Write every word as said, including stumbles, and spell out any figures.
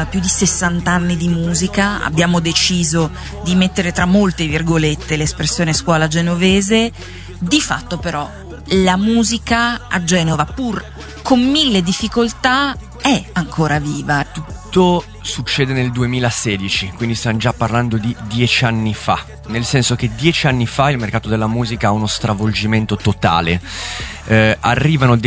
più di sessanta anni di musica, abbiamo deciso di mettere tra molte virgolette l'espressione scuola genovese. Di fatto però la musica a Genova, pur con mille difficoltà, è ancora viva. Tutto succede nel duemilasedici, quindi stiamo già parlando di dieci anni fa, nel senso che dieci anni fa il mercato della musica ha uno stravolgimento totale. Eh, arrivano degli